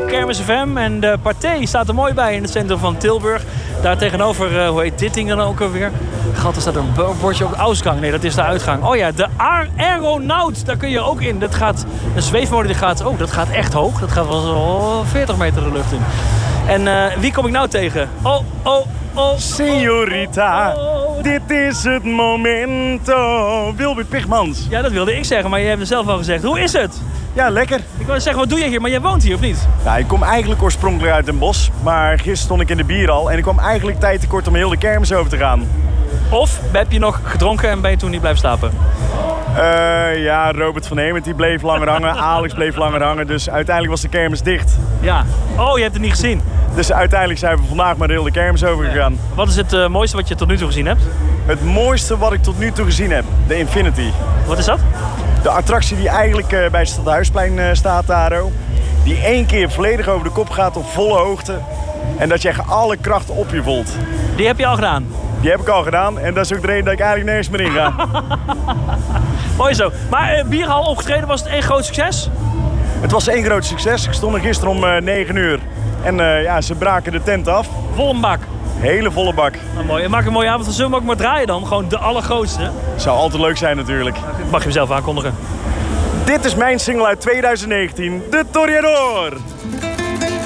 Kermis FM. En de Pathé staat er mooi bij in het centrum van Tilburg. Daar tegenover, hoe heet dit ding dan ook alweer? God, er staat een bordje op de uitgang. Nee, dat is de uitgang. Oh ja, de Aeronaut. Daar kun je ook in. Dat gaat, een zweefmolen die gaat, dat gaat echt hoog. Dat gaat wel zo 40 meter de lucht in. En wie kom ik nou tegen? Oh. Señorita, dit is het momento. Wilbert Pigmans. Ja, dat wilde ik zeggen, maar je hebt het zelf al gezegd. Hoe is het? Ja, lekker. Ik wilde zeggen, wat doe je hier? Maar jij woont hier, of niet? Ja, ik kom eigenlijk oorspronkelijk uit Den Bosch. Maar gisteren stond ik in de bierhal en ik kwam eigenlijk tijd tekort om heel de kermis over te gaan. Of heb je nog gedronken en ben je toen niet blijven slapen? Ja, Robert van Hemert die bleef langer hangen. Alex bleef langer hangen. Dus uiteindelijk was de kermis dicht. Ja. Oh, je hebt het niet gezien. Dus uiteindelijk zijn we vandaag maar heel de kermis overgegaan. Ja. Wat is het mooiste wat je tot nu toe gezien hebt? Het mooiste wat ik tot nu toe gezien heb. De Infinity. Wat is dat? De attractie die eigenlijk bij het Stadhuisplein staat daar. Die 1 keer volledig over de kop gaat op volle hoogte. En dat je echt alle krachten op je voelt. Die heb je al gedaan? Die heb ik al gedaan en dat is ook de reden dat ik eigenlijk nergens meer in ga. Mooi zo. Maar bierhal opgetreden, was het één groot succes? Het was 1 groot succes. Ik stond er gisteren om 9 uur. En ja, ze braken de tent af. Vol een bak? Hele volle bak. Nou, mooi. En maak een mooie avond. Dan zullen we ook maar draaien dan. Gewoon de allergrootste. Zou altijd leuk zijn natuurlijk. Mag je hem zelf aankondigen? Dit is mijn single uit 2019. De Toreador.